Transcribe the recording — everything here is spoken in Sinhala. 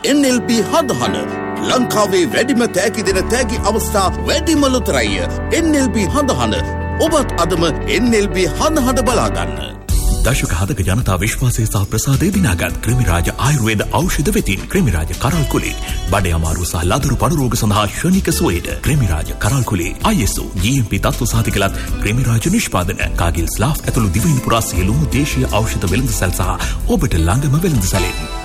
NLB හඳහන ලංකාවේ වැඩිම තෑගි දෙන තෑගි අවස්ථා වැඩිම ලොතරැය. NLB හඳහන ඔබත් අදම NLB හඳහන බලාගන්න. දශක හදක ජනතා විශ්වාසය සහ ප්‍රසාදය දිනාගත් ක්‍රිමිරාජ ආයුර්වේද ඖෂධ වෙතින් ක්‍රිමිරාජ කරල්කුලේ බඩේ අමාරු සහ ලදරු පඩු රෝග සඳහා ශනික සුවයට ක්‍රිමිරාජ කරල්කුලේ ISO GMP තත්ත්ව සහතිකලත් ක්‍රිමිරාජ නිෂ්පාදන කාගිල් ස්ලාෆ් ඇතුළු දිවයින පුරා සියලුම දේශීය ඖෂධ වෙළඳසැල් සහ ඔබට ළඟම වෙළඳසැලෙන්